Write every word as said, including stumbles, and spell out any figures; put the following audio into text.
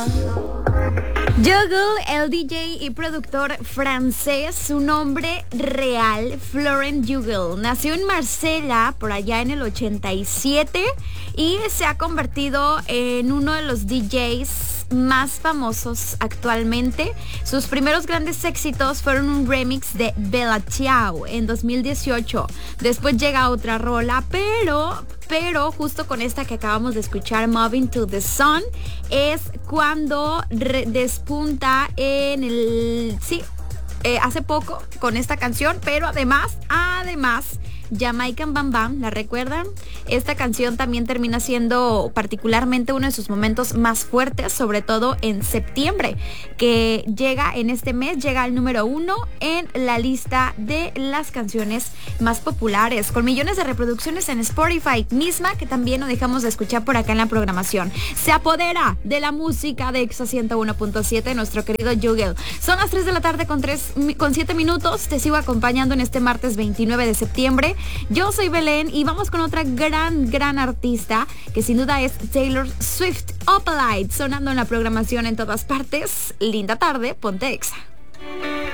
Juggle, el D J y productor francés, su nombre real, Florent Juggle, nació en Marsella por allá en el ochenta y siete y se ha convertido en uno de los D Js más famosos actualmente. Sus primeros grandes éxitos fueron un remix de Bella Ciao en dos mil dieciocho. Después llega otra rola, pero... Pero justo con esta que acabamos de escuchar, Moving to the Sun, es cuando re- despunta en el... Sí, eh, hace poco con esta canción, pero además, además... Jamaican Bam Bam, ¿la recuerdan? Esta canción también termina siendo particularmente uno de sus momentos más fuertes, sobre todo en septiembre, que llega en este mes, llega al número uno en la lista de las canciones más populares, con millones de reproducciones en Spotify, misma que también no dejamos de escuchar por acá en la programación. Se apodera de la música de Exa ciento uno punto siete nuestro querido Juggle. Son las tres de la tarde con, tres, con siete minutos, te sigo acompañando en este martes veintinueve de septiembre. Yo soy Belén y vamos con otra gran, gran artista que sin duda es Taylor Swift. Opalite, sonando en la programación en todas partes. Linda tarde, ponte Exa.